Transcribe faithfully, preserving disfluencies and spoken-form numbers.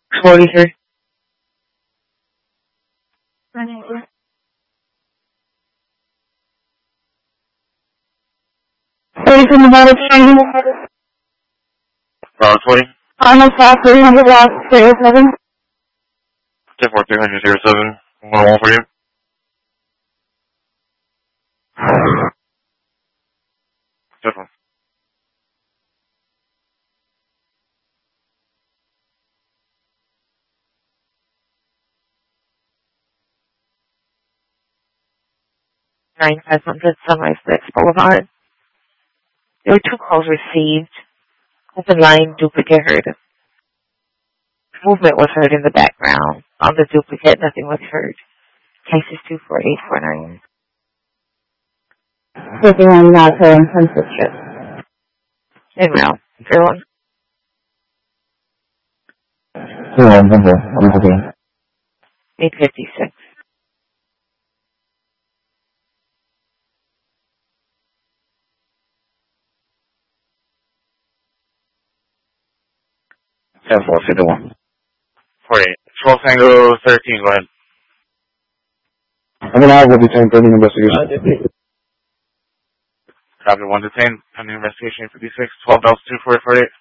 forty-three. Thirty from the bottom, training. Uh, twenty. Arnold South, three hundred block, zero seven. ten four, three hundred, zero seven. one oh one for you. Different. nine five hundred Sunrise Lakes Boulevard. There were two calls received. Open line, duplicate heard. Movement was heard in the background. On the duplicate, nothing was heard. Case is two four eight four nine. fifty-one not heard from Citrus. And now, everyone. Zero, number, I'm looking. eight fifty-six. ten four, fifty-one. forty-eight. twelve Tango thirteen, go ahead. I'm gonna have a detained pending investigation. Copy one detained, pending investigation fifty-six, twelve Delta two four eight four eight.